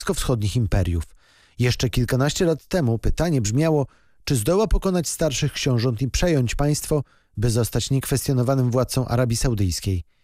wschodnich imperiów. Jeszcze kilkanaście lat temu pytanie brzmiało, czy zdoła pokonać starszych książąt i przejąć państwo, by zostać niekwestionowanym władcą Arabii Saudyjskiej.